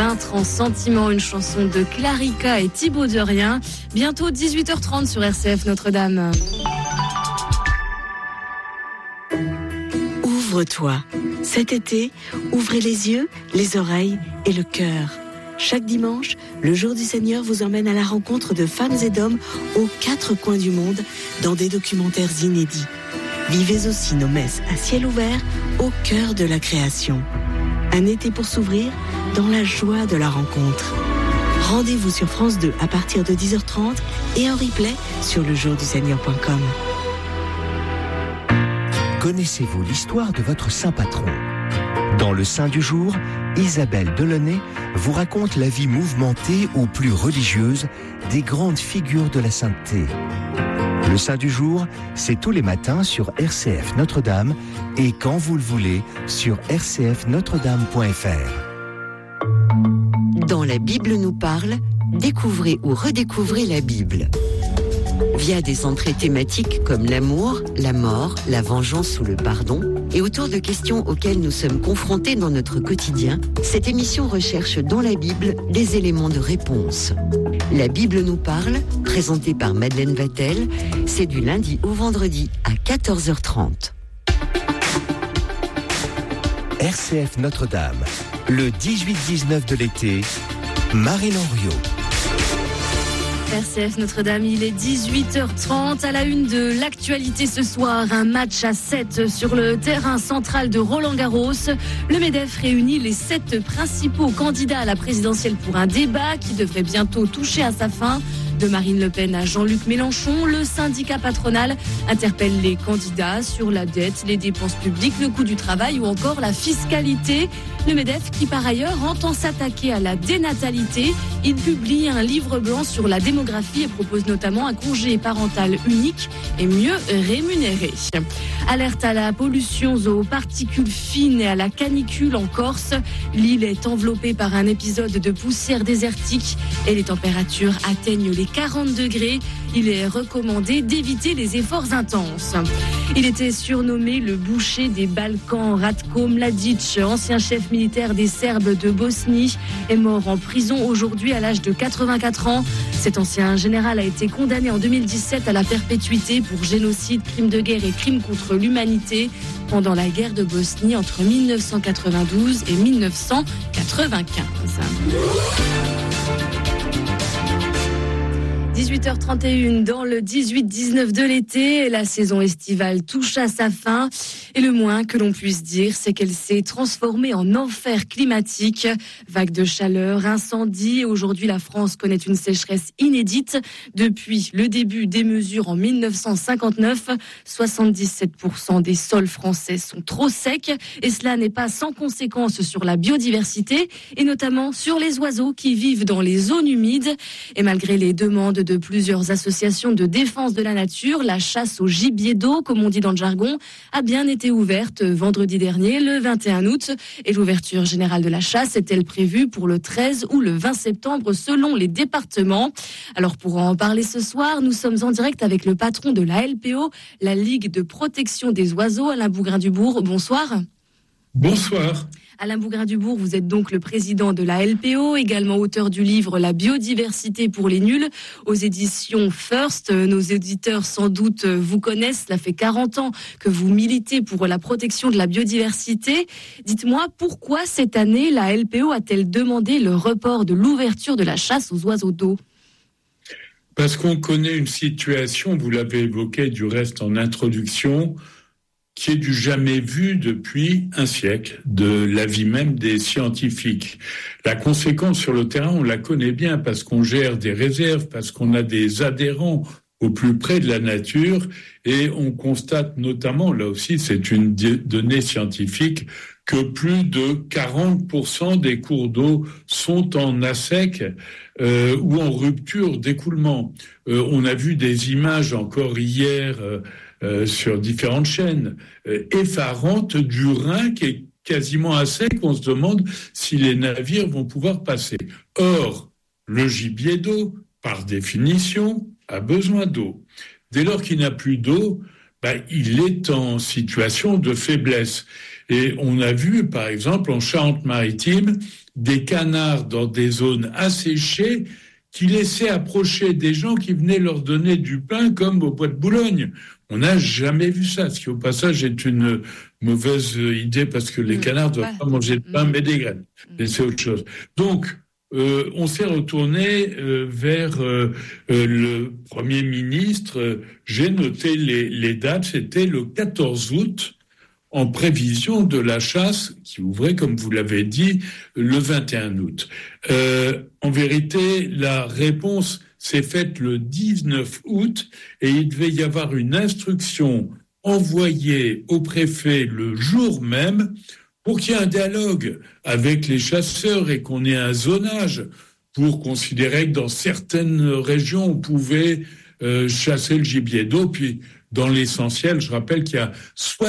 Peintre en sentiment, une chanson de Clarica et Thibaut Derrien. Bientôt 18h30 sur RCF Notre-Dame. Ouvre-toi. Cet été, ouvrez les yeux, les oreilles et le cœur. Chaque dimanche, le Jour du Seigneur vous emmène à la rencontre de femmes et d'hommes aux 4 coins du monde dans des documentaires inédits. Vivez aussi nos messes à ciel ouvert au cœur de la création. Un été pour s'ouvrir dans la joie de la rencontre. Rendez-vous sur France 2 à partir de 10h30 et en replay sur lejourduseigneur.com. Connaissez-vous l'histoire de votre saint patron ? Dans le Saint du jour, Isabelle Delaunay vous raconte la vie mouvementée ou plus religieuse des grandes figures de la sainteté. Le Saint du jour, c'est tous les matins sur RCF Notre-Dame et quand vous le voulez sur rcfnotredame.fr. Dans la Bible nous parle, découvrez ou redécouvrez la Bible. Via des entrées thématiques comme l'amour, la mort, la vengeance ou le pardon, et autour de questions auxquelles nous sommes confrontés dans notre quotidien, cette émission recherche dans la Bible des éléments de réponse. La Bible nous parle, présentée par Madeleine Vatel, c'est du lundi au vendredi à 14h30. RCF Notre-Dame, le 18-19 de l'été, Marine Henriot. RCF Notre-Dame, il est 18h30 à la une de l'actualité ce soir. Un match à 7 sur le terrain central de Roland-Garros. Le MEDEF réunit les 7 principaux candidats à la présidentielle pour un débat qui devrait bientôt toucher à sa fin. De Marine Le Pen à Jean-Luc Mélenchon, le syndicat patronal interpelle les candidats sur la dette, les dépenses publiques, le coût du travail ou encore la fiscalité. Le MEDEF qui par ailleurs entend s'attaquer à la dénatalité. Il publie un livre blanc sur la démographie et propose notamment un congé parental unique et mieux rémunéré. Alerte à la pollution aux particules fines et à la canicule en Corse. L'île est enveloppée par un épisode de poussière désertique et les températures atteignent les 40 degrés. Il est recommandé d'éviter les efforts intenses. Il était surnommé le boucher des Balkans. Ratko Mladic, ancien chef militaire des Serbes de Bosnie, est mort en prison aujourd'hui à l'âge de 84 ans. Cet ancien général a été condamné en 2017 à la perpétuité pour génocide, crime de guerre et crime contre l'humanité pendant la guerre de Bosnie entre 1992 et 1995. 18h31 dans le 18-19 de l'été, la saison estivale touche à sa fin et le moins que l'on puisse dire, c'est qu'elle s'est transformée en enfer climatique. Vagues de chaleur, incendies, aujourd'hui la France connaît une sécheresse inédite. Depuis le début des mesures en 1959, 77% des sols français sont trop secs et cela n'est pas sans conséquence sur la biodiversité et notamment sur les oiseaux qui vivent dans les zones humides. Et malgré les demandes de plusieurs associations de défense de la nature, la chasse au gibier d'eau, comme on dit dans le jargon, a bien été ouverte vendredi dernier, le 21 août. Et l'ouverture générale de la chasse est-elle prévue pour le 13 ou le 20 septembre selon les départements. Alors pour en parler ce soir, nous sommes en direct avec le patron de la LPO, la Ligue de protection des oiseaux, Alain Bougrain-Dubourg. Bonsoir. Bonsoir. Alain Bougrain-Dubourg, vous êtes donc le président de la LPO, également auteur du livre La biodiversité pour les nuls, aux éditions First. Nos éditeurs sans doute vous connaissent, cela fait 40 ans que vous militez pour la protection de la biodiversité. Dites-moi, pourquoi cette année la LPO a-t-elle demandé le report de l'ouverture de la chasse aux oiseaux d'eau ? Parce qu'on connaît une situation, vous l'avez évoqué du reste en introduction, qui est du jamais vu depuis un siècle, de l'avis même des scientifiques. La conséquence sur le terrain, on la connaît bien parce qu'on gère des réserves, parce qu'on a des adhérents au plus près de la nature et on constate notamment, là aussi c'est une donnée scientifique, que plus de 40% des cours d'eau sont en assec ou en rupture d'écoulement. On a vu des images encore hier sur différentes chaînes effarantes du Rhin qui est quasiment à sec. On se demande si les navires vont pouvoir passer. Or, le gibier d'eau, par définition, a besoin d'eau. Dès lors qu'il n'a plus d'eau, il est en situation de faiblesse. Et on a vu, par exemple, en Charente-Maritime, des canards dans des zones asséchées qui laissaient approcher des gens qui venaient leur donner du pain, comme au bois de Boulogne. On n'a jamais vu ça, ce qui au passage est une mauvaise idée parce que les canards ne doivent pas manger de pain, mais des graines. Mais c'est autre chose. Donc, on s'est retourné vers le Premier ministre. J'ai noté les dates, c'était le 14 août, en prévision de la chasse qui ouvrait, comme vous l'avez dit, le 21 août. En vérité, la réponse s'est faite le 19 août et il devait y avoir une instruction envoyée au préfet le jour même pour qu'il y ait un dialogue avec les chasseurs et qu'on ait un zonage pour considérer que dans certaines régions, on pouvait chasser le gibier d'eau. Puis, dans l'essentiel, je rappelle qu'il y a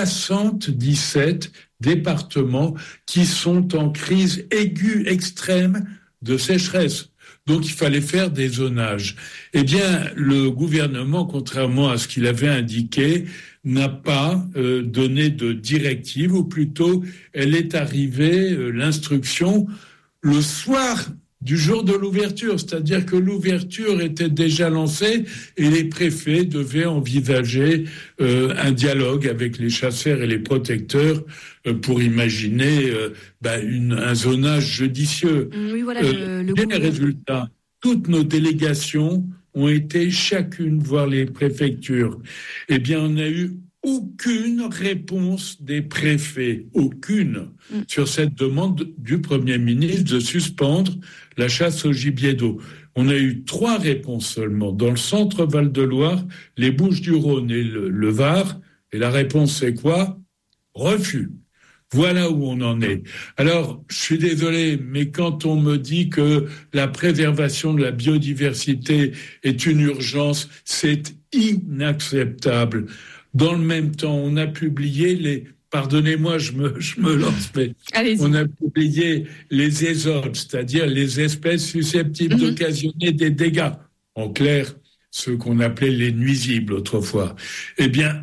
77 départements qui sont en crise aiguë extrême de sécheresse. Donc, il fallait faire des zonages. Eh bien, le gouvernement, contrairement à ce qu'il avait indiqué, n'a pas donné de directive, ou plutôt, elle est arrivée, l'instruction, le soir du jour de l'ouverture, c'est-à-dire que l'ouverture était déjà lancée et les préfets devaient envisager un dialogue avec les chasseurs et les protecteurs pour imaginer un zonage judicieux. Oui, voilà, les résultats, toutes nos délégations ont été chacune voir les préfectures. Eh bien, on n'a eu aucune réponse des préfets, aucune, sur cette demande du Premier ministre de suspendre la chasse au gibier d'eau. On a eu 3 réponses seulement. Dans le centre Val-de-Loire, les Bouches-du-Rhône et le Var. Et la réponse, c'est quoi ? Refus. Voilà où on en est. Alors, je suis désolé, mais quand on me dit que la préservation de la biodiversité est une urgence, c'est inacceptable. Dans le même temps, on a publié pardonnez-moi, je me lance, mais allez-y. On a publié les ésodes, c'est-à-dire les espèces susceptibles d'occasionner des dégâts. En clair, ceux qu'on appelait les nuisibles autrefois. Eh bien,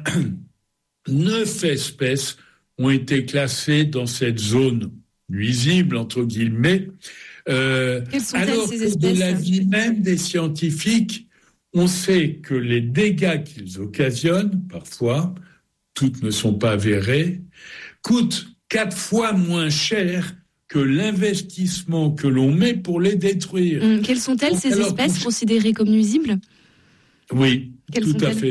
9 espèces ont été classées dans cette zone nuisible, entre guillemets. Quelles sont-elles, alors ces que espèces ? de l'avis même des scientifiques, on sait que les dégâts qu'ils occasionnent, parfois, toutes ne sont pas avérées, coûtent 4 fois moins cher que l'investissement que l'on met pour les détruire. Quelles sont-elles, ces espèces considérées comme nuisibles ? Oui, tout à fait.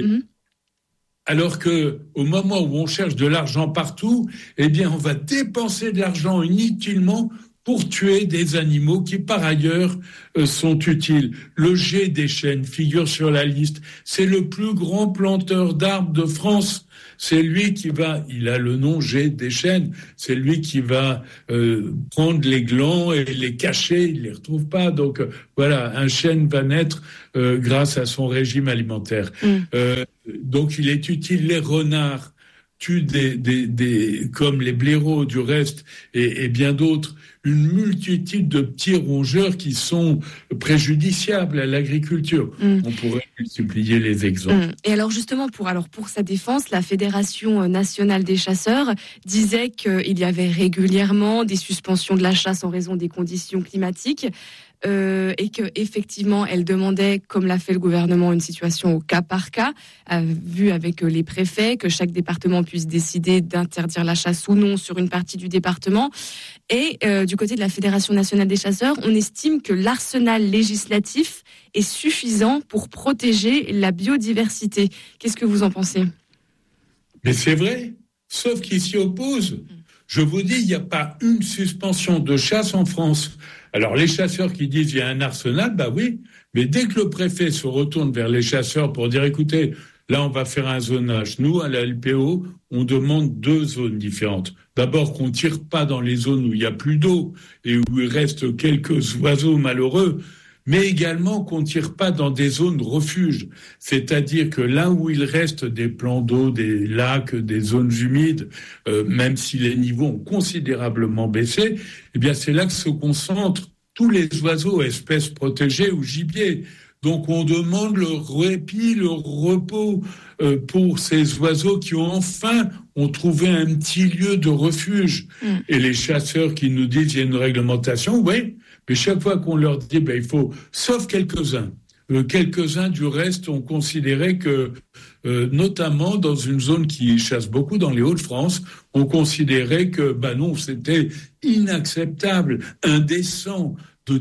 Alors que, au moment où on cherche de l'argent partout, eh bien, on va dépenser de l'argent inutilement pour tuer des animaux qui, par ailleurs, sont utiles. Le jet des chênes figure sur la liste. C'est le plus grand planteur d'arbres de France. C'est lui qui il a le nom jet des chênes, c'est lui qui va prendre les glands et les cacher, il les retrouve pas. Donc, voilà, un chêne va naître grâce à son régime alimentaire. Donc, il est utile. Les renards tuent comme les blaireaux du reste et bien d'autres, une multitude de petits rongeurs qui sont préjudiciables à l'agriculture. On pourrait multiplier les exemples. Et alors justement, pour sa défense, la Fédération nationale des chasseurs disait qu'il y avait régulièrement des suspensions de la chasse en raison des conditions climatiques. Et qu'effectivement, elle demandait, comme l'a fait le gouvernement, une situation au cas par cas, vu avec les préfets, que chaque département puisse décider d'interdire la chasse ou non sur une partie du département. Et du côté de la Fédération nationale des chasseurs, on estime que l'arsenal législatif est suffisant pour protéger la biodiversité. Qu'est-ce que vous en pensez ? Mais c'est vrai, sauf qu'ils s'y opposent. Je vous dis, il n'y a pas une suspension de chasse en France. Alors, les chasseurs qui disent qu'il y a un arsenal, bah oui, mais dès que le préfet se retourne vers les chasseurs pour dire, écoutez, là, on va faire un zonage. Nous, à la LPO, on demande 2 zones différentes. D'abord, qu'on ne tire pas dans les zones où il n'y a plus d'eau et où il reste quelques oiseaux malheureux, mais également qu'on ne tire pas dans des zones refuge. C'est-à-dire que là où il reste des plans d'eau, des lacs, des zones humides, même si les niveaux ont considérablement baissé, eh bien c'est là que se concentrent tous les oiseaux, espèces protégées ou gibier. Donc on demande le répit, le repos pour ces oiseaux qui ont enfin ont trouvé un petit lieu de refuge. Et les chasseurs qui nous disent il y a une réglementation, oui, mais chaque fois qu'on leur dit il faut, sauf quelques-uns. Quelques-uns du reste ont considéré que, notamment dans une zone qui chasse beaucoup dans les Hauts-de-France, ont considéré que non, c'était inacceptable, indécent de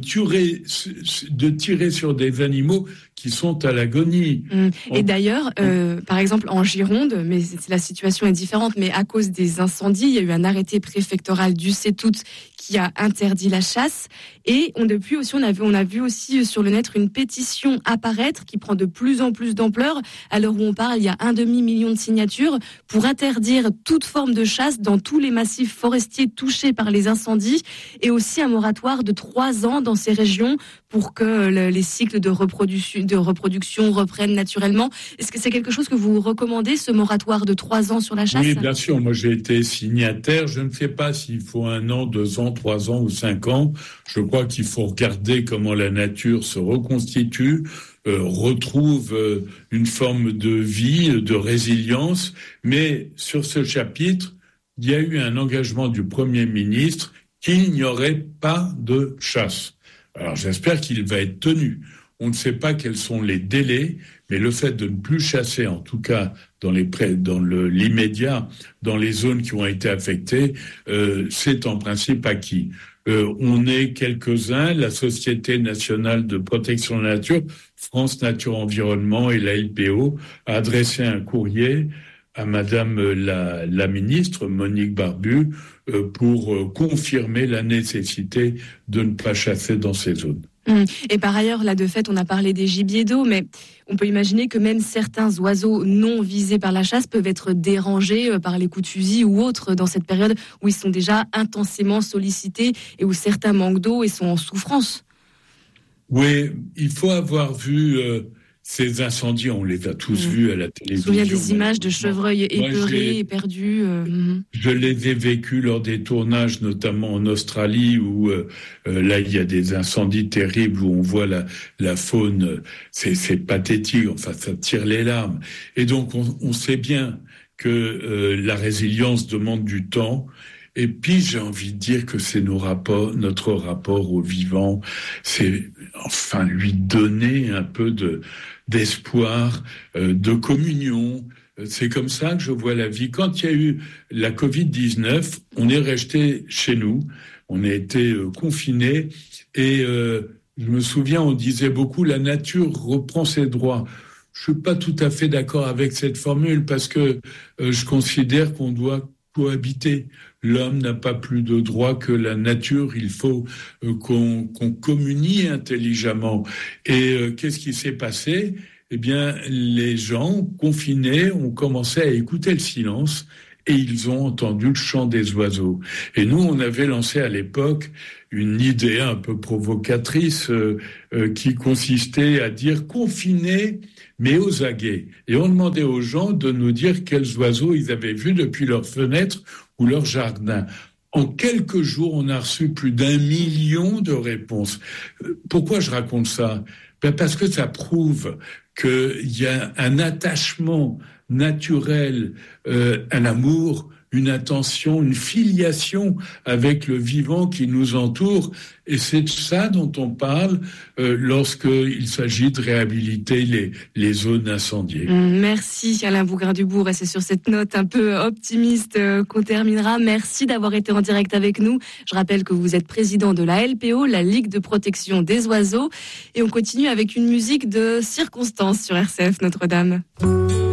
tirer sur des animaux qui sont à l'agonie. Et d'ailleurs, par exemple, en Gironde, mais la situation est différente, mais à cause des incendies, il y a eu un arrêté préfectoral du 7 août qui a interdit la chasse. Et depuis aussi, on a vu aussi sur le net une pétition apparaître qui prend de plus en plus d'ampleur. À l'heure où on parle, il y a 1,5 million de signatures pour interdire toute forme de chasse dans tous les massifs forestiers touchés par les incendies, et aussi un moratoire de 3 ans dans ces régions pour que les cycles de reproduction reprennent naturellement. Est-ce que c'est quelque chose que vous recommandez, ce moratoire de 3 ans sur la chasse ? Oui, bien sûr. Moi, j'ai été signataire. Je ne sais pas s'il faut 1 an, 2 ans, 3 ans ou 5 ans. Je crois qu'il faut regarder comment la nature se reconstitue, retrouve une forme de vie, de résilience. Mais sur ce chapitre, il y a eu un engagement du Premier ministre qu'il n'y aurait pas de chasse. Alors j'espère qu'il va être tenu. On ne sait pas quels sont les délais, mais le fait de ne plus chasser, en tout cas dans l'immédiat, dans les zones qui ont été affectées, c'est en principe acquis. On est quelques-uns, la Société nationale de protection de la nature, France Nature Environnement et la LPO, a adressé un courrier à Madame la ministre, Monique Barbu, pour confirmer la nécessité de ne pas chasser dans ces zones. Et par ailleurs, là, de fait, on a parlé des gibiers d'eau, mais on peut imaginer que même certains oiseaux non visés par la chasse peuvent être dérangés par les coups de fusil ou autres dans cette période où ils sont déjà intensément sollicités et où certains manquent d'eau et sont en souffrance. Oui, il faut avoir vu ces incendies, on les a tous vus à la télévision. Il y a des images de chevreuils épeurés et perdus. Je les ai vécus lors des tournages, notamment en Australie, où là il y a des incendies terribles, où on voit la faune, c'est pathétique, enfin ça tire les larmes. Et donc on sait bien que la résilience demande du temps. Et puis j'ai envie de dire que c'est notre rapport au vivant, c'est enfin lui donner un peu d'espoir, de communion. C'est comme ça que je vois la vie. Quand il y a eu la Covid-19, on est resté chez nous, on a été confinés, et je me souviens, on disait beaucoup la nature reprend ses droits. Je suis pas tout à fait d'accord avec cette formule parce que je considère qu'on doit cohabiter. L'homme n'a pas plus de droits que la nature. Il faut qu'on communie intelligemment. Et qu'est-ce qui s'est passé ? Eh bien, les gens confinés ont commencé à écouter le silence et ils ont entendu le chant des oiseaux. Et nous, on avait lancé à l'époque une idée un peu provocatrice qui consistait à dire confinés, mais aux aguets. Et on demandait aux gens de nous dire quels oiseaux ils avaient vus depuis leur fenêtre ou leur jardin. En quelques jours, on a reçu plus d'1 million de réponses. Pourquoi je raconte ça ? Parce que ça prouve qu'il y a un attachement naturel, un amour, une attention, une filiation avec le vivant qui nous entoure. Et c'est de ça dont on parle lorsqu'il s'agit de réhabiliter les zones incendiées. Merci Alain Bougrain-Dubourg. Et c'est sur cette note un peu optimiste qu'on terminera. Merci d'avoir été en direct avec nous. Je rappelle que vous êtes président de la LPO, la Ligue de protection des oiseaux. Et on continue avec une musique de circonstance sur RCF Notre-Dame.